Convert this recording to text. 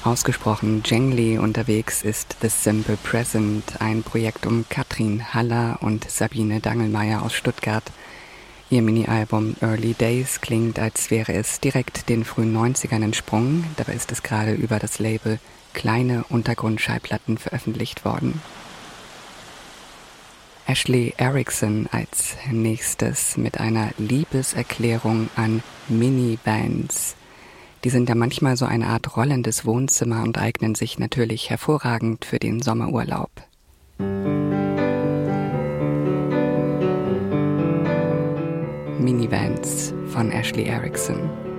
Ausgesprochen jangly unterwegs ist The Simple Present, ein Projekt um Katrin Haller und Sabine Dangelmayr aus Stuttgart. Ihr Mini-Album Early Days klingt, als wäre es direkt den frühen 90ern entsprungen. Dabei ist es gerade über das Label Kleine Untergrundschallplatten veröffentlicht worden. Ashley Erickson als nächstes mit einer Liebeserklärung an Minibands. Die sind ja manchmal so eine Art rollendes Wohnzimmer und eignen sich natürlich hervorragend für den Sommerurlaub. Minibands von Ashley Erickson.